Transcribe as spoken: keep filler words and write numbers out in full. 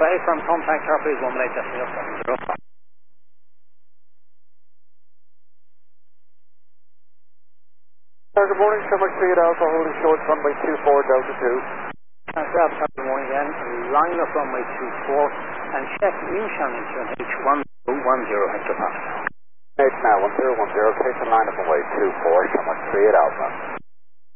away from contact Harpies one eight seven zero. Good morning, Summer three at Alpha, holding short, runway two four, Delta two. Myself, good morning again, line up runway two four, and check new channel to an H one zero one zero hectopascal. H now one zero one zero, station line up runway two four, Summer three at Alpha.